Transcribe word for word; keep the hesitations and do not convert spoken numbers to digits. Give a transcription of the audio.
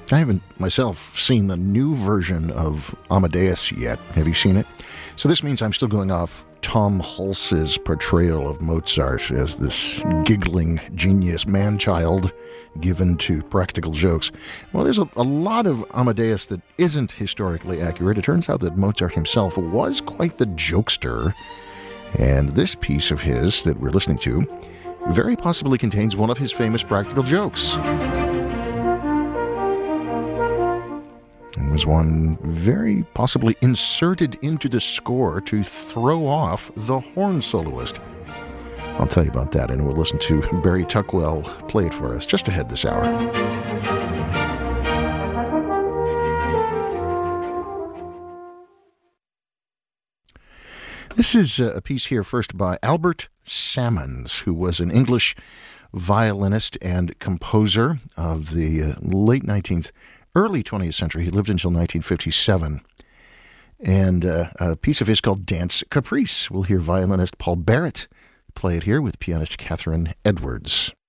I haven't myself seen the new version of Amadeus yet. Have you seen it? So this means I'm still going off Tom Hulce's portrayal of Mozart as this giggling genius man-child given to practical jokes. Well, there's a, a lot of Amadeus that isn't historically accurate. It turns out that Mozart himself was quite the jokester. And this piece of his that we're listening to very possibly contains one of his famous practical jokes. It was one very possibly inserted into the score to throw off the horn soloist. I'll tell you about that, and we'll listen to Barry Tuckwell play it for us just ahead this hour. This is a piece here first by Albert Sammons, who was an English violinist and composer of the late nineteenth, early twentieth century. He lived until nineteen fifty-seven. And uh, a piece of his called Dance Caprice. We'll hear violinist Paul Barrett play it here with pianist Catherine Edwards.